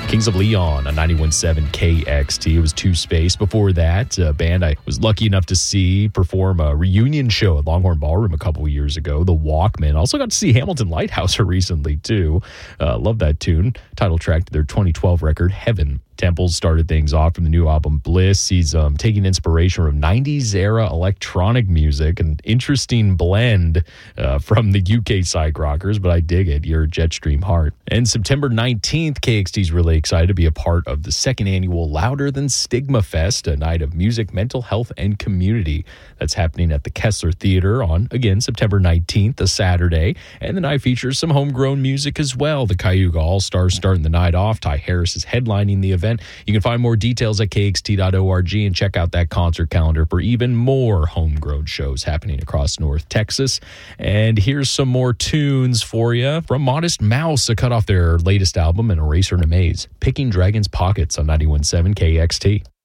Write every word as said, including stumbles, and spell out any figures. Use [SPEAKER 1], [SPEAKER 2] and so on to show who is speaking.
[SPEAKER 1] Kings of Leon on ninety-one point seven K X T. It was Two Space. Before that, a band I was lucky enough to see perform a reunion show at Longhorn Ballroom a couple of years ago, The Walkmen. Also got to see Hamilton Lighthouse recently, too. Uh, love that tune. Title track to their twenty twelve record, Heaven. Temples started things off from the new album Bliss. He's um, taking inspiration from nineties era electronic music, an interesting blend uh, from the U K psych rockers, but I dig it. Your Jetstream Heart. And September nineteenth, K X T's really excited to be a part of the second annual Louder Than Stigma Fest, a night of music, mental health, and community. That's happening at the Kessler Theater on, again, September nineteenth, a Saturday. And the night features some homegrown music as well. The Cayuga All-Stars starting the night off. Ty Harris is headlining the event. You can find more details at K X T dot org and check out that concert calendar for even more homegrown shows happening across North Texas. And here's some more tunes for you from Modest Mouse, a cut off their latest album, An Eraser in a Maze. Picking Dragon's Pockets on ninety-one point seven K X T.